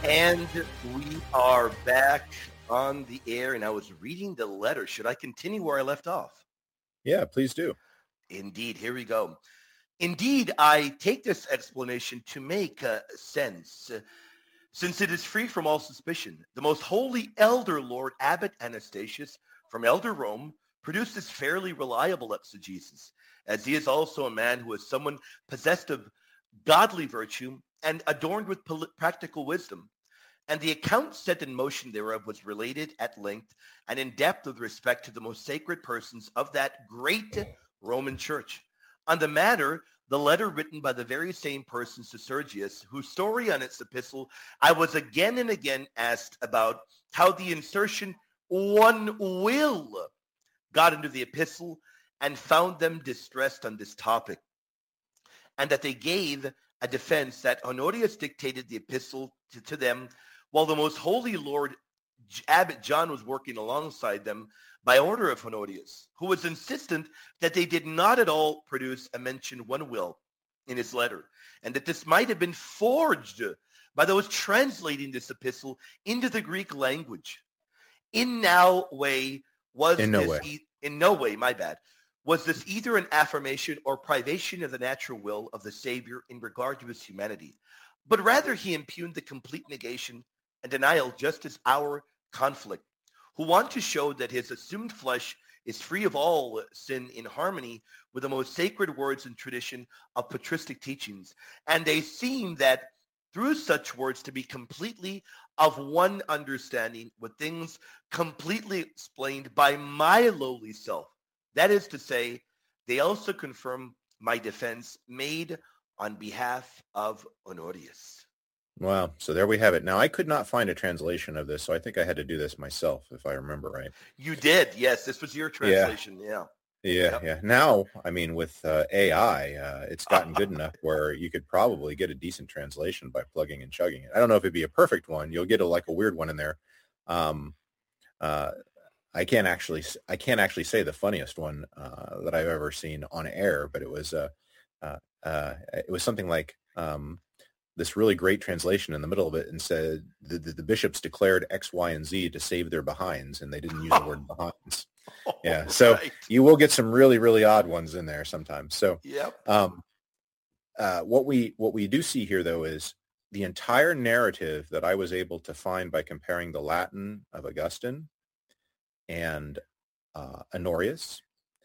And we are back on the air, and I was reading the letter. Should I continue where I left off? Yeah, please do. Indeed, here we go. Indeed, I take this explanation to make sense, since it is free from all suspicion. The most holy elder Lord Abbot Anastasius from Elder Rome produced this fairly reliable exegesis, as he is also a man who is someone possessed of godly virtue and adorned with practical wisdom. And the account set in motion thereof was related at length and in depth with respect to the most sacred persons of that great Roman Church. On the matter, the letter written by the very same persons to Sergius, whose story on its epistle I was again and again asked about, how the insertion "one will" got into the epistle, and found them distressed on this topic, and that they gave a defense that Honorius dictated the epistle to them, while the most holy Lord Abbot John was working alongside them by order of Honorius, who was insistent that they did not at all produce a mention "one will" in his letter, and that this might have been forged by those translating this epistle into the Greek language. In no way, my bad, was this either an affirmation or privation of the natural will of the Savior in regard to his humanity, but rather he impugned the complete negation and denial, just as our conflict, who want to show that his assumed flesh is free of all sin in harmony with the most sacred words and tradition of patristic teachings. And they seem that through such words to be completely of one understanding with things completely explained by my lowly self. That is to say, they also confirm my defense made on behalf of Honorius. Wow. So there we have it. Now, I could not find a translation of this, so I think I had to do this myself, if I remember right. You did. Yes, this was your translation. Yeah. Yeah. Now, I mean, with AI, it's gotten good enough where you could probably get a decent translation by plugging and chugging it. I don't know if it'd be a perfect one. You'll get a weird one in there. I can't actually say the funniest one that I've ever seen on air, but it was something like this really great translation in the middle of it, and said the bishops declared X, Y, and Z to save their behinds, and they didn't use the word behinds. Yeah, so right. You will get some really, really odd ones in there sometimes. So, what we do see here, though, is the entire narrative that I was able to find by comparing the Latin of Augustine and Honorius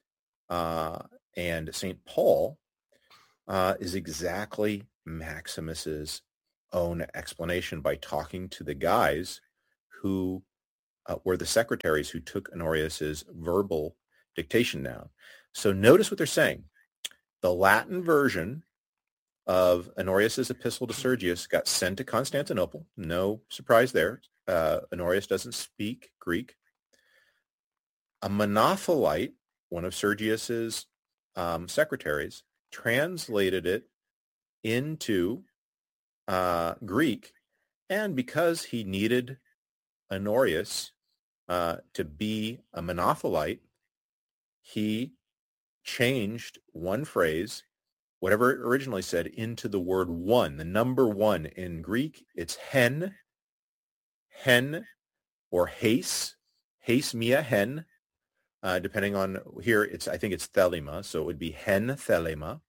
and St. Paul is exactly Maximus's own explanation by talking to the guys who were the secretaries who took Honorius's verbal dictation down. So notice what they're saying. The Latin version of Honorius's epistle to Sergius got sent to Constantinople. No surprise there. Honorius doesn't speak Greek. A Monophyllite, one of Sergius's secretaries, translated it into Greek, and because he needed Honorius to be a Monophyllite, he changed one phrase, whatever it originally said, into the word one, the number one. In Greek, it's hen, or heis mia hen, depending on here. I think it's thelema, so it would be hen thelema.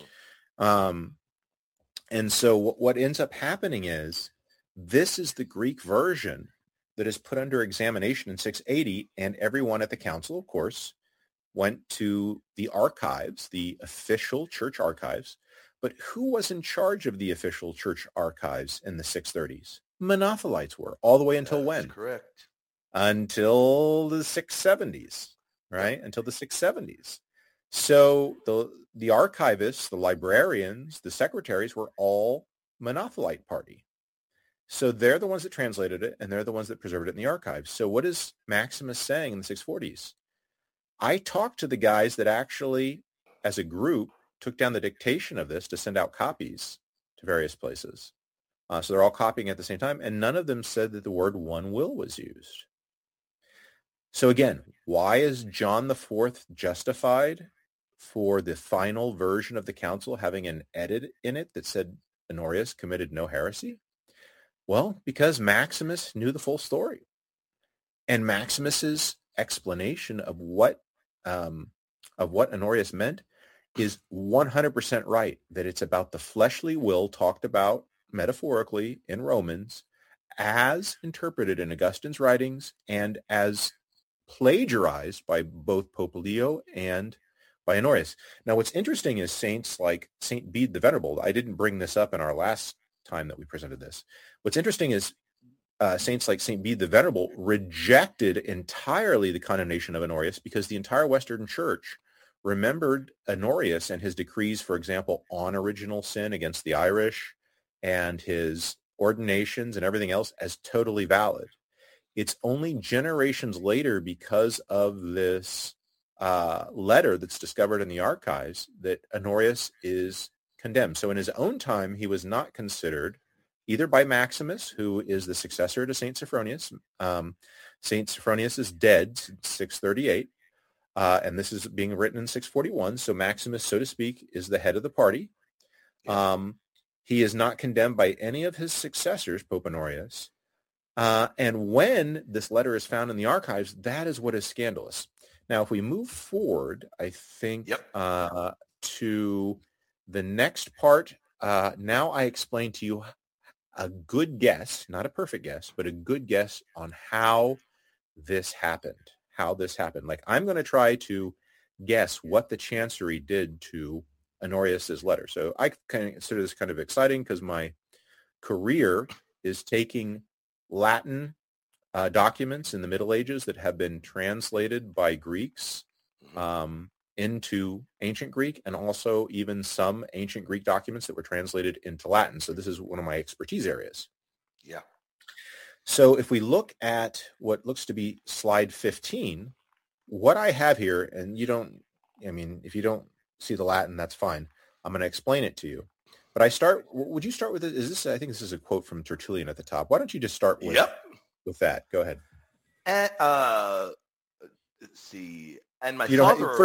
And so what ends up happening is this is the Greek version that is put under examination in 680, and everyone at the council, of course, went to the archives, the official church archives. But who was in charge of the official church archives in the 630s? Monophilites were, all the way until when? Correct. Until the 670s, right? Until the 670s. So the archivists, the librarians, the secretaries were all Monophilite party. So they're the ones that translated it, and they're the ones that preserved it in the archives. So what is Maximus saying in the 640s? I talked to the guys that actually, as a group, took down the dictation of this to send out copies to various places. So they're all copying at the same time, and none of them said that the word "one will" was used. So again, why is John IV justified for the final version of the council having an edit in it that said Honorius committed no heresy? Well, because Maximus knew the full story. And Maximus's explanation of what Honorius meant is 100% right, that it's about the fleshly will talked about metaphorically in Romans as interpreted in Augustine's writings and as plagiarized by both Pope Leo and by Honorius. Now, what's interesting is saints like St. Bede the Venerable. I didn't bring this up in our last time that we presented this. What's interesting is saints like St. Bede the Venerable rejected entirely the condemnation of Honorius because the entire Western Church remembered Honorius and his decrees, for example, on original sin against the Irish and his ordinations and everything else as totally valid. It's only generations later, because of this letter that's discovered in the archives, that Honorius is condemned. So in his own time, he was not considered either by Maximus, who is the successor to St. Sophronius. St. Sophronius is dead since 638, and this is being written in 641. So Maximus, so to speak, is the head of the party. He is not condemned by any of his successors, Pope Honorius. And when this letter is found in the archives, that is what is scandalous. Now, if we move forward, I think to the next part, now I explain to you a good guess, not a perfect guess, but a good guess on how this happened. Like, I'm going to try to guess what the Chancery did to Honorius's letter. So I consider this kind of exciting because my career is taking Latin documents in the Middle Ages that have been translated by Greeks into ancient Greek, and also even some ancient Greek documents that were translated into Latin. So this is one of my expertise areas. Yeah. So if we look at what looks to be slide 15, what I have here, and if you don't see the Latin, that's fine. I'm going to explain it to you. But would you start with it? I think this is a quote from Tertullian at the top. Why don't you just start with that? Go ahead. Let's see. And my father...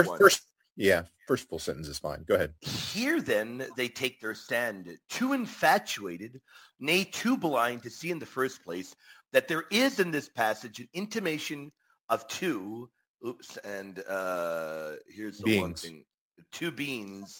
First full sentence is fine. Go ahead. Here then they take their stand, too infatuated, nay, too blind to see in the first place that there is in this passage an intimation of two, here's the beings. One thing, two beings,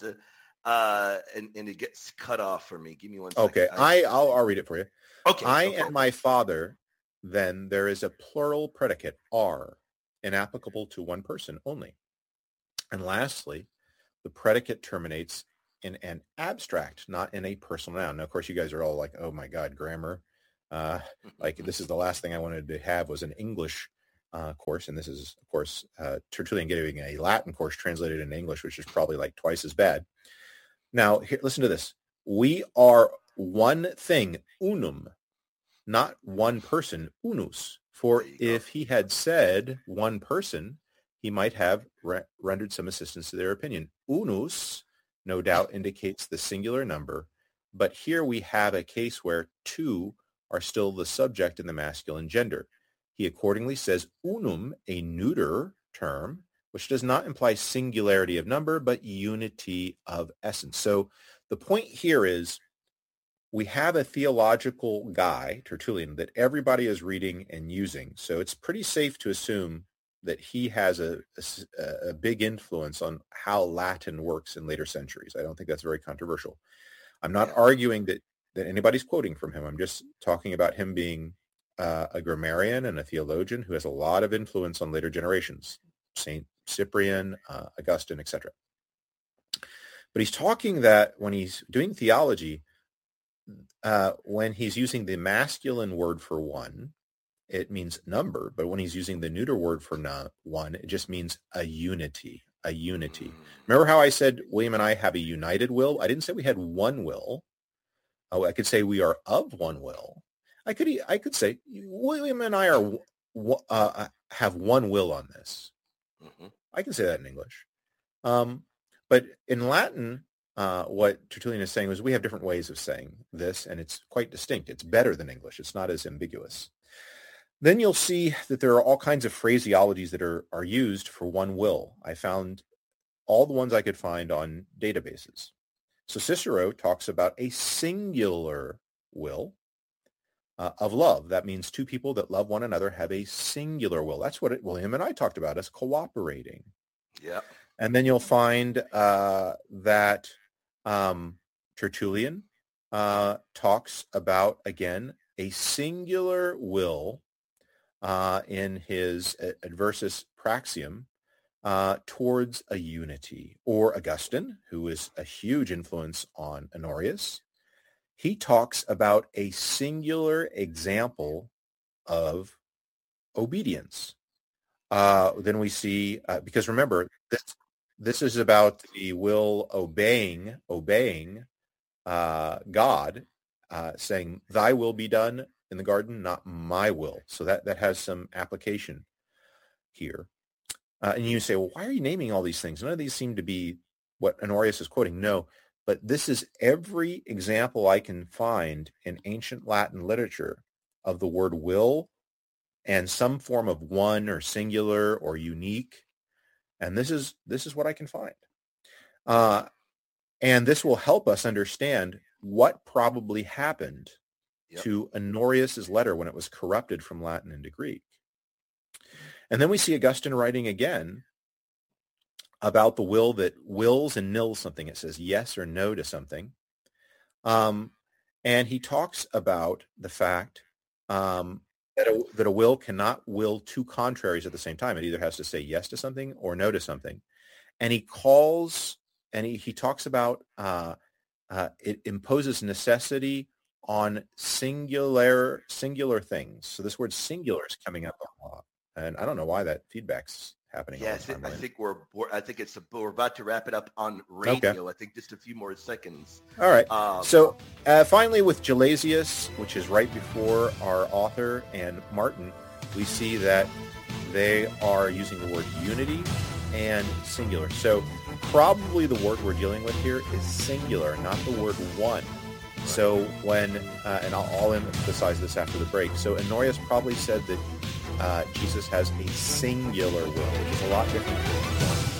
and it gets cut off for me. Give me one second. Okay, I'll read it for you. Okay. And my father, then there is a plural predicate, are, inapplicable to one person only. And lastly, the predicate terminates in an abstract, not in a personal noun. Now, of course, you guys are all like, oh my God, grammar. Like, this is the last thing I wanted to have was an English course. And this is, of course, Tertullian giving a Latin course translated into English, which is probably like twice as bad. Now, here, listen to this. We are one thing, unum, not one person, unus. For if he had said one person, he might have rendered some assistance to their opinion. Unus, no doubt, indicates the singular number, but here we have a case where two are still the subject in the masculine gender. He accordingly says unum, a neuter term, which does not imply singularity of number, but unity of essence. So the point here is we have a theological guy, Tertullian, that everybody is reading and using. So it's pretty safe to assume that he has a big influence on how Latin works in later centuries. I don't think that's very controversial. I'm not arguing that anybody's quoting from him. I'm just talking about him being a grammarian and a theologian who has a lot of influence on later generations, St. Cyprian, Augustine, etc. But he's talking that when he's doing theology, when he's using the masculine word for one, it means number, but when he's using the neuter word for one, it just means a unity. Remember how I said William and I have a united will? I didn't say we had one will. Oh, I could say we are of one will. I could say William and I have one will on this. Mm-hmm. I can say that in English. But in Latin, what Tertullian is saying is we have different ways of saying this, and it's quite distinct. It's better than English. It's not as ambiguous. Then you'll see that there are all kinds of phraseologies that are used for one will. I found all the ones I could find on databases. So Cicero talks about a singular will. of love. That means two people that love one another have a singular will. That's what William and I talked about as cooperating. Yeah. And then you'll find that Tertullian talks about, again, a singular will in his Adversus Praxium towards a unity. Or Augustine, who is a huge influence on Honorius, he talks about a singular example of obedience. Then we see, because remember, this is about the will obeying God, saying, thy will be done in the garden, not my will. So that has some application here. And you say, well, why are you naming all these things? None of these seem to be what Honorius is quoting. No, but this is every example I can find in ancient Latin literature of the word will and some form of one or singular or unique. And this is what I can find. And this will help us understand what probably happened to Honorius's letter when it was corrupted from Latin into Greek. And then we see Augustine writing again about the will that wills and nils something. It says yes or no to something. And he talks about the fact that a will cannot will two contraries at the same time. It either has to say yes to something or no to something. And he calls, and he talks about it imposes necessity on singular things. So this word singular is coming up a lot. And I don't know why that feedback's happening. Yes, I think we're about to wrap it up on radio. Okay. I think just a few more seconds. All right. So finally, with Gelasius, which is right before our author, and Martin, we see that they are using the word unity and singular. So probably the word we're dealing with here is singular, not the word one. Right. So when, and I'll emphasize this after the break. So Honorius probably said that Jesus has a singular will, which is a lot different